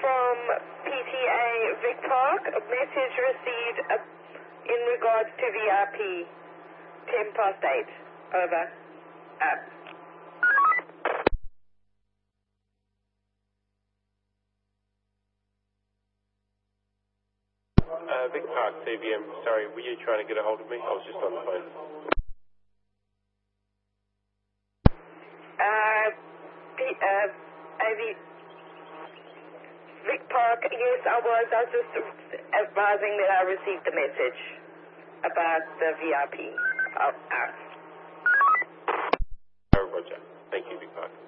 from PTA Vic Park. A message received in regards to VIP. 8:10. Over. Vic Park, CVM. Sorry, were you trying to get a hold of me? I was just on the phone. Vic Park, yes, I was just advising that I received the message about the VIP. Roger. Thank you, Vic Park.